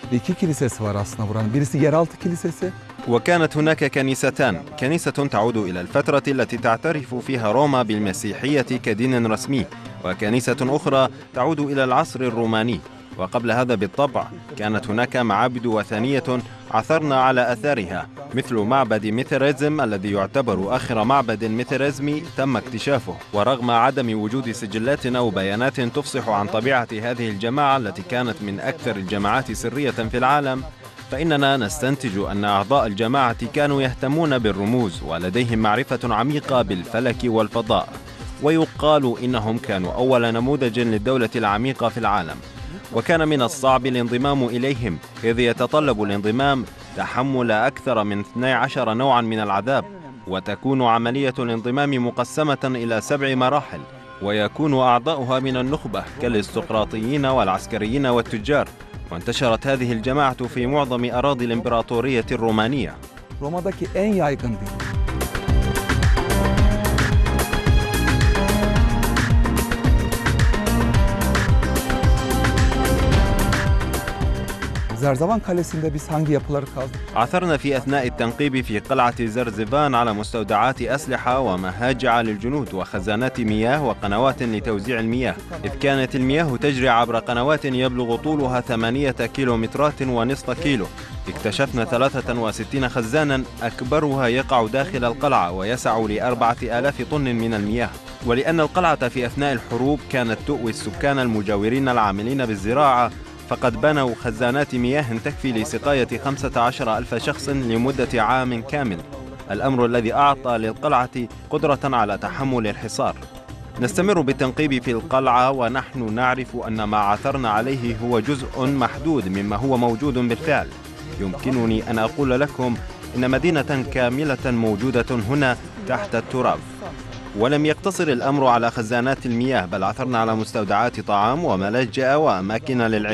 İki kilisesi var aslında buranın. Birisi yeraltı kilisesi. وكانت هناك كنيستان، كنيسة تعود إلى الفترة التي تعترف فيها روما بالمسيحية كدين رسمي، وكنيسة أخرى تعود إلى العصر الروماني. وقبل هذا بالطبع كانت هناك معابد وثنية عثرنا على أثارها، مثل معبد ميثريزم الذي يعتبر آخر معبد ميثريزمي تم اكتشافه. ورغم عدم وجود سجلات أو بيانات تفصح عن طبيعة هذه الجماعة التي كانت من أكثر الجماعات سرية في العالم، فإننا نستنتج أن أعضاء الجماعة كانوا يهتمون بالرموز ولديهم معرفة عميقة بالفلك والفضاء، ويقال إنهم كانوا أول نموذج للدولة العميقة في العالم. وكان من الصعب الانضمام إليهم، إذ يتطلب الانضمام تحمل أكثر من 12 نوعا من العذاب، وتكون عملية الانضمام مقسمة إلى 7 مراحل، ويكون أعضاؤها من النخبة كالارستقراطيين والعسكريين والتجار. وانتشرت هذه الجماعة في معظم أراضي الإمبراطورية الرومانية. Roma'daki en yaygın din. Zerzavan Kalesi'nde biz hangi yapıları kazdık? عثرنا في أثناء التنقيب في قلعة زرزفان على مستودعات أسلحة ومهاجع للجنود وخزانات مياه وقنوات لتوزيع المياه، إذ كانت المياه تجري عبر قنوات يبلغ طولها 8 كيلومترات ونصف كيلو. اكتشفنا 63 خزانا أكبرها يقع داخل القلعة ويسع ل4000 طن من المياه. ولأن القلعة في أثناء الحروب كانت تؤوي السكان المجاورين العاملين بالزراعة، فقد بنوا خزانات مياه تكفي لسقاية 15,000 شخص لمدة عام كامل، الأمر الذي أعطى للقلعة قدرة على تحمل الحصار. نستمر بالتنقيب في القلعة ونحن نعرف أن ما عثرنا عليه هو جزء محدود مما هو موجود بالفعل. يمكنني أن أقول لكم إن مدينة كاملة موجودة هنا تحت التراب. ولم يقتصر الأمر على خزانات المياه، بل عثرنا على مستودعات طعام وملاجئ وأماكن للعبادة.